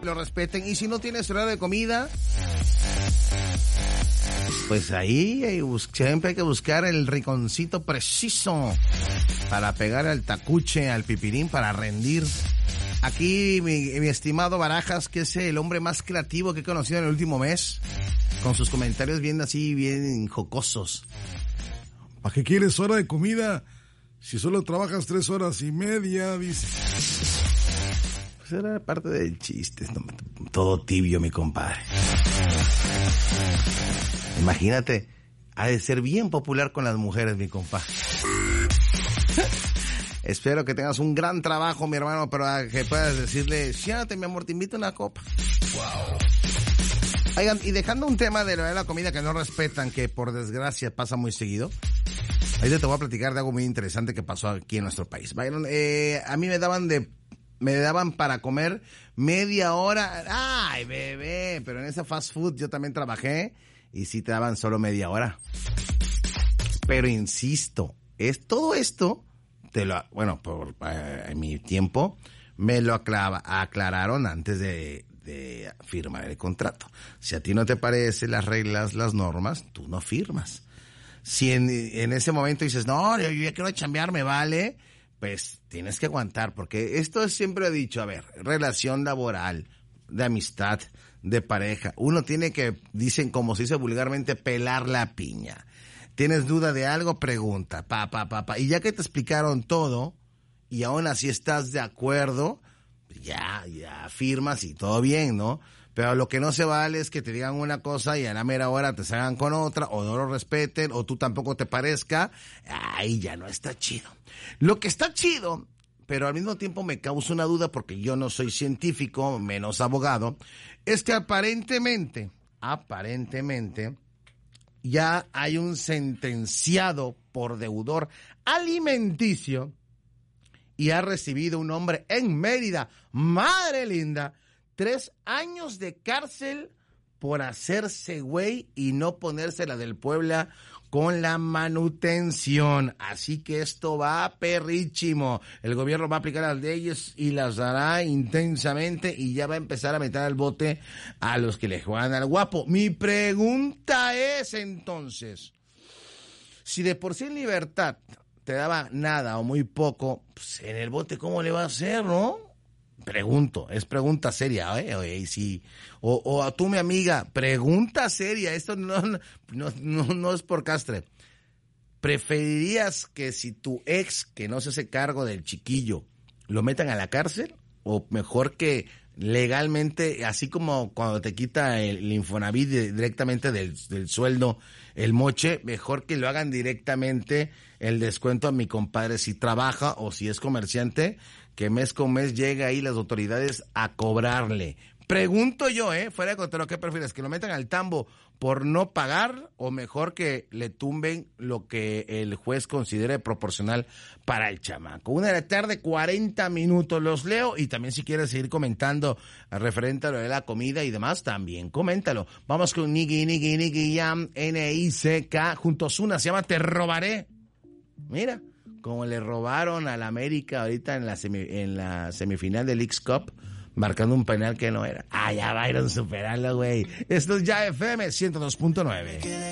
lo respeten. Y si no tienes horario de comida, pues ahí siempre hay que buscar el rinconcito preciso para pegar al tacuche, al pipirín, para rendir. Aquí mi estimado Barajas, que es el hombre más creativo que he conocido en el último mes, con sus comentarios bien así, bien jocosos. ¿Para qué quieres hora de comida si solo trabajas 3 horas y media? Dice. Pues era parte del chiste, no, todo tibio, mi compadre. Imagínate, ha de ser bien popular con las mujeres, mi compadre. Espero que tengas un gran trabajo, mi hermano, pero que puedas decirle, siéntate, mi amor, te invito a una copa. Wow. Oigan, y dejando un tema de la comida que no respetan, que por desgracia pasa muy seguido, ahorita te voy a platicar de algo muy interesante que pasó aquí en nuestro país. Byron, a mí me daban para comer media hora. Ay, bebé, pero en esa fast food yo también trabajé y sí te daban solo media hora. Pero insisto, todo esto, por en mi tiempo, me lo aclararon antes de firmar el contrato. Si a ti no te parecen las reglas, las normas, tú no firmas. Si en ese momento dices, no, yo ya quiero chambear, me vale, pues tienes que aguantar, porque esto siempre he dicho, a ver, relación laboral, de amistad, de pareja, uno tiene que, dicen como se dice vulgarmente, pelar la piña. ¿Tienes duda de algo? Pregunta, y ya que te explicaron todo, y aún así estás de acuerdo, ya firmas y todo bien, ¿no? Pero lo que no se vale es que te digan una cosa y a la mera hora te salgan con otra, o no lo respeten, o tú tampoco te parezca. Ahí ya no está chido. Lo que está chido, pero al mismo tiempo me causa una duda porque yo no soy científico, menos abogado, es que aparentemente, ya hay un sentenciado por deudor alimenticio y ha recibido un hombre en Mérida, madre linda, 3 años de cárcel por hacerse güey y no ponerse la del Puebla con la manutención. Así que esto va perrísimo. El gobierno va a aplicar las leyes y las hará intensamente y ya va a empezar a meter al bote a los que le juegan al guapo. Mi pregunta es entonces, si de por sí en libertad te daba nada o muy poco, pues en el bote ¿cómo le va a hacer, no? Pregunto, es pregunta seria, ¿eh? Sí. O a tú, mi amiga, pregunta seria, esto no es por castre. ¿Preferirías que si tu ex, que no se hace cargo del chiquillo, lo metan a la cárcel? ¿O mejor que legalmente, así como cuando te quita el Infonavit directamente del sueldo, el moche, mejor que lo hagan directamente el descuento a mi compadre si trabaja o si es comerciante, que mes con mes llega ahí las autoridades a cobrarle? Pregunto yo, fuera de contexto, ¿qué prefieres? ¿Que lo metan al tambo por no pagar o mejor que le tumben lo que el juez considere proporcional para el chamaco? 1:40 p.m, los leo, y también si quieres seguir comentando referente a lo de la comida y demás, también coméntalo. Vamos con Nicky Jam, N-I-C-K, junto a Ozuna, se llama Te Robaré. Mira, como le robaron al América ahorita en la semifinal del Leagues Cup, marcando un penal que no era. Ya Byron, superarlo, güey. Esto es Ya FM 102.9.